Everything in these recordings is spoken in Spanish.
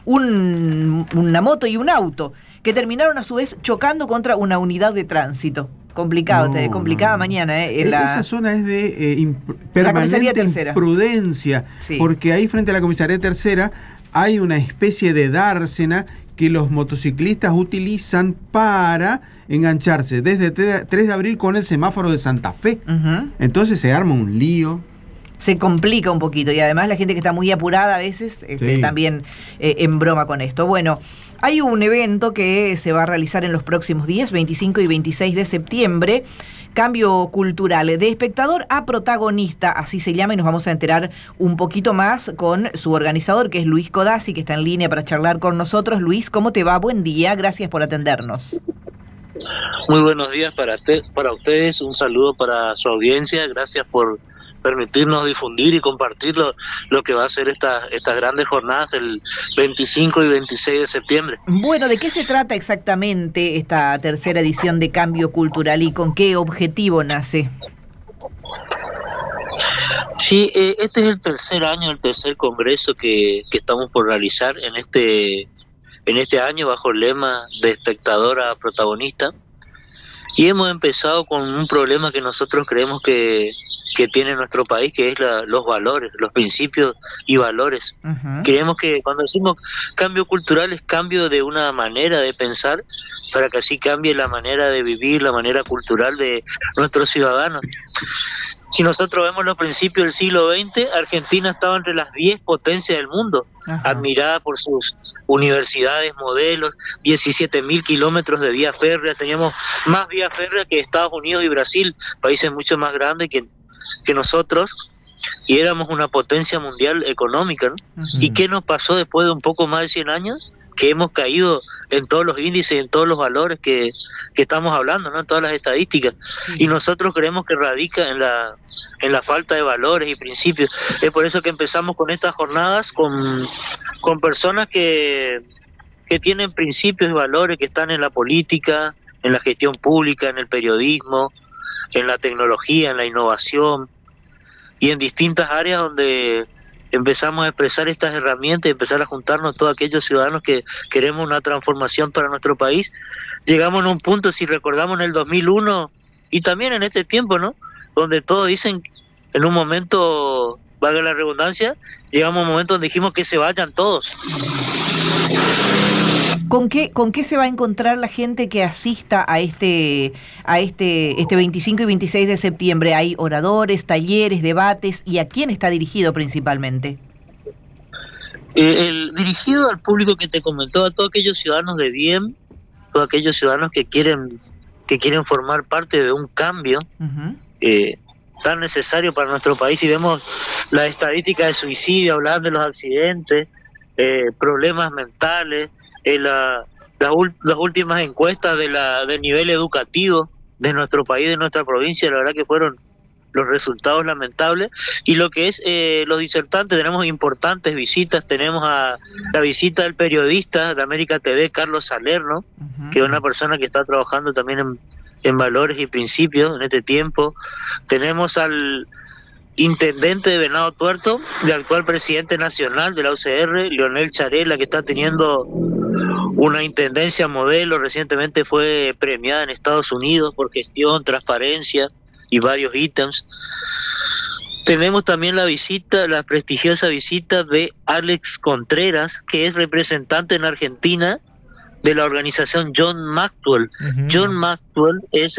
una moto y un auto, que terminaron a su vez chocando contra una unidad de tránsito. Complicado, complicada mañana. Esa zona es de permanente imprudencia, sí. Porque ahí frente a la comisaría tercera hay una especie de dársena que los motociclistas utilizan para engancharse desde 3 de abril con el semáforo de Santa Fe. Entonces se arma un lío. Se complica un poquito y además la gente que está muy apurada a veces sí. También en broma con esto. Bueno, hay un evento que se va a realizar en los próximos días, 25 y 26 de septiembre, Cambio Cultural, de espectador a protagonista, así se llama, y nos vamos a enterar un poquito más con su organizador, que es Luis Codazzi, que está en línea para charlar con nosotros. Luis, ¿cómo te va? Buen día, gracias por atendernos. Muy buenos días para ustedes, un saludo para su audiencia, gracias por permitirnos difundir y compartir lo que va a ser estas grandes jornadas el 25 y 26 de septiembre. Bueno, ¿de qué se trata exactamente esta tercera edición de Cambio Cultural y con qué objetivo nace? Sí, este es el tercer año, el tercer congreso que estamos por realizar en este año bajo el lema de espectador a protagonista, y hemos empezado con un problema que nosotros creemos que tiene nuestro país, que es los valores, los principios y valores. Creemos que cuando decimos cambio cultural es cambio de una manera de pensar para que así cambie la manera de vivir, la manera cultural de nuestros ciudadanos. Si nosotros vemos los principios del siglo XX, Argentina estaba entre las 10 potencias del mundo, admirada por sus universidades, modelos, 17.000 kilómetros de vía férrea, teníamos más vía férrea que Estados Unidos y Brasil, países mucho más grandes que nosotros, y éramos una potencia mundial económica, ¿no? ¿Y qué nos pasó después de un poco más de 100 años? Que hemos caído en todos los índices, en todos los valores que estamos hablando, ¿no? En todas las estadísticas. Y nosotros creemos que radica en la falta de valores y principios. Es por eso que empezamos con estas jornadas con personas que tienen principios y valores, que están en la política, en la gestión pública, en el periodismo, en la tecnología, en la innovación y en distintas áreas donde empezamos a expresar estas herramientas y empezar a juntarnos todos aquellos ciudadanos que queremos una transformación para nuestro país. Llegamos a un punto, si recordamos, en el 2001 y también en este tiempo, ¿no? Donde todos dicen, en un momento, valga la redundancia, llegamos a un momento donde dijimos que se vayan todos. ¿Con qué se va a encontrar la gente que asista a este 25 y 26 de septiembre? ¿Hay oradores, talleres, debates? ¿Y a quién está dirigido principalmente? Dirigido al público que te comentó, a todos aquellos ciudadanos de bien, todos aquellos ciudadanos que quieren formar parte de un cambio tan necesario para nuestro país. Y vemos la estadística de suicidio, hablar de los accidentes, problemas mentales, las últimas encuestas del nivel educativo de nuestro país, de nuestra provincia, la verdad que fueron los resultados lamentables. Y lo que es los disertantes, tenemos importantes visitas, tenemos a la visita del periodista de América TV, Carlos Salerno, que es una persona que está trabajando también en valores y principios en este tiempo. Tenemos al intendente de Venado Tuerto, el actual presidente nacional de la UCR, Leonel Charela, que está teniendo una intendencia modelo, recientemente fue premiada en Estados Unidos por gestión, transparencia y varios ítems. Tenemos también la prestigiosa visita de Alex Contreras, que es representante en Argentina de la organización John Maxwell. John Maxwell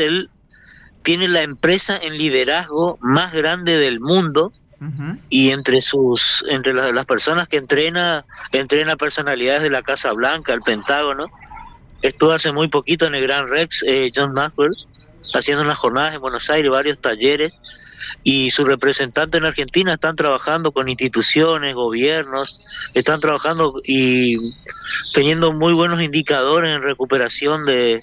tiene la empresa en liderazgo más grande del mundo, y entre las personas que entrena personalidades de la Casa Blanca, el Pentágono. Estuvo hace muy poquito en el Gran Rex, John Maxwell, haciendo unas jornadas en Buenos Aires, varios talleres, y su representante en Argentina están trabajando con instituciones, gobiernos, están trabajando y teniendo muy buenos indicadores en recuperación de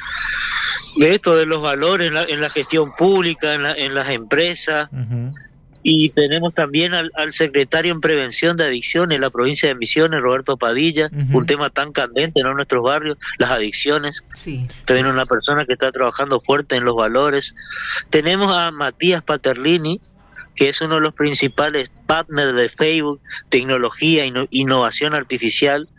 esto, de los valores en la gestión pública, en las empresas. Y tenemos también al secretario en prevención de adicciones en la provincia de Misiones, Roberto Padilla, un tema tan candente, ¿no?, en nuestros barrios, las adicciones. Sí. También una persona que está trabajando fuerte en los valores. Tenemos a Matías Paterlini, que es uno de los principales partners de Facebook, tecnología, innovación artificial,